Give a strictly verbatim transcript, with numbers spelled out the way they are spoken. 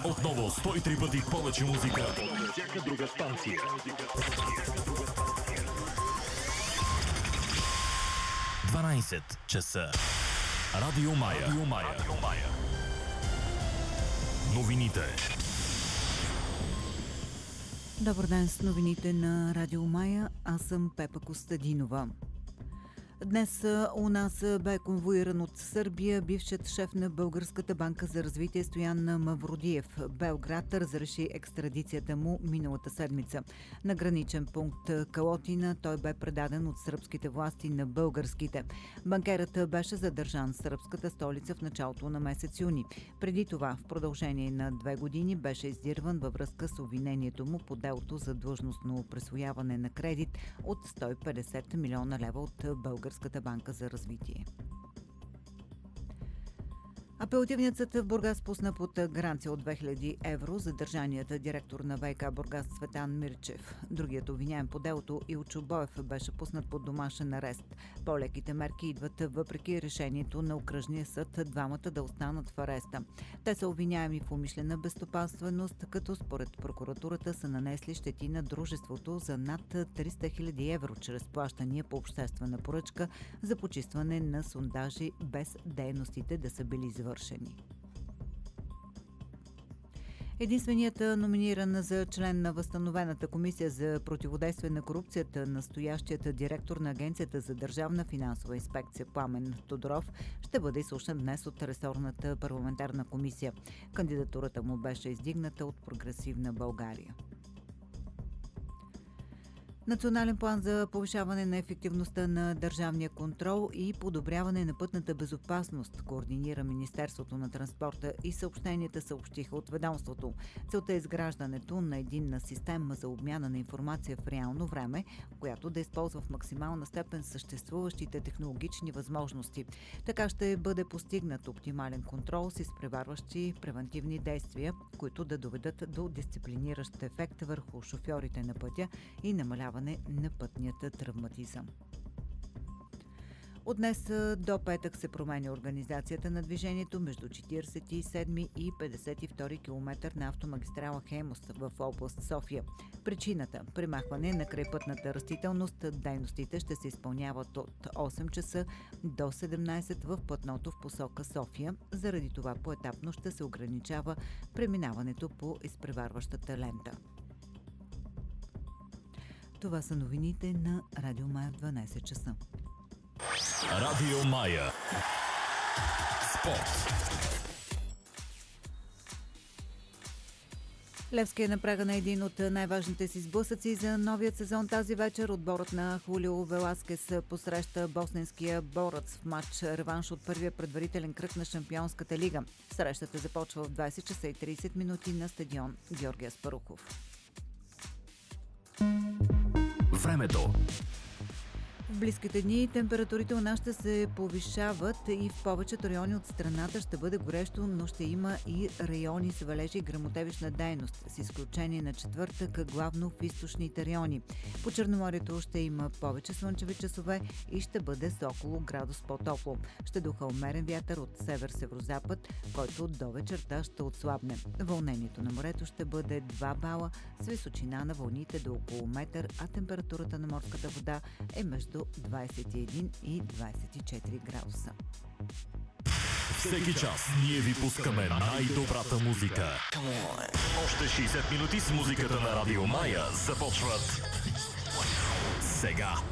Отново сто и три пъти повече музика. Всяка друга станция. дванайсет часа. Радио Мая. Радио Мая. Радио Мая. Новините. Добър ден с новините на Радио Мая. Аз съм Пепа Костадинова. Днес у нас бе конвоиран от Сърбия бившият шеф на Българската банка за развитие Стоян Мавродиев. Белград разреши екстрадицията му миналата седмица. На граничен пункт Калотина той бе предаден от сръбските власти на българските. Банкерът беше задържан в сръбската столица в началото на месец юни. Преди това, в продължение на две години, беше издирван във връзка с обвинението му по делото за длъжностно присвояване на кредит от сто и петдесет милиона лева от Българската банка за развитие. Апелативният съд в Бургас пусна под гаранция от две хиляди евро задържаният директор на ВиК Бургас Цветан Мирчев. Другият обвиняем по делото Илчо Боев беше пуснат под домашен арест. По-леките мерки идват въпреки решението на окръжния съд двамата да останат в ареста. Те са обвиняеми в умишлена безстопанственост, като според прокуратурата са нанесли щети на дружеството за над триста хиляди евро чрез плащания по обществена поръчка за почистване на сондажи без дейностите да са били извършени. Единственият номиниран за член на възстановената комисия за противодействие на корупцията, настоящият директор на Агенцията за държавна финансова инспекция Пламен Тодоров, ще бъде изслушан днес от ресорната парламентарна комисия. Кандидатурата му беше издигната от Прогресивна България. Национален план за повишаване на ефективността на държавния контрол и подобряване на пътната безопасност координира Министерството на транспорта и съобщенията, съобщиха от ведомството. Целта е изграждането на единна система за обмяна на информация в реално време, която да използва в максимална степен съществуващите технологични възможности. Така ще бъде постигнат оптимален контрол с изпреварващи превентивни действия, които да доведат до дисциплиниращ ефект върху шофьорите на пътя и намаляване на пътният травматизъм. От днес до петък се променя организацията на движението между четиридесет и седми и петдесет и втори километър на автомагистрала Хемус в област София. Причината – премахване на крайпътната растителност. Дейностите ще се изпълняват от осем часа до седемнайсет в платното в посока София. Заради това поетапно ще се ограничава преминаването по изпреварващата лента. Това са новините на Радио Мая в дванайсет часа. Радио Мая. Спорт. Левски е на прага на един от най-важните си сблъсъци за новият сезон. Тази вечер отборът на Хулио Веласкес посреща босненския борец в матч реванш от първия предварителен кръг на Шампионската лига. Срещата започва в двайсет часа и трийсет минути на стадион Георги Аспарухов. Времето. В близките дни температурите у нас ще се повишават и в повечето райони от страната ще бъде горещо, но ще има и райони с валежи и гръмотевична дейност, с изключение на четвъртък, главно в източните райони. По Черноморието ще има повече слънчеви часове и ще бъде с около градус по-топло. Ще духа умерен вятър от север-северозапад, който до вечерта ще отслабне. Вълнението на морето ще бъде два бала с височина на вълните до около метър, а температурата на морската вода е между двайсет и един и двайсет и четири градуса. Всеки час ние ви пускаме най-добрата музика. Още шейсет минути с музиката на Радио Мая започват сега.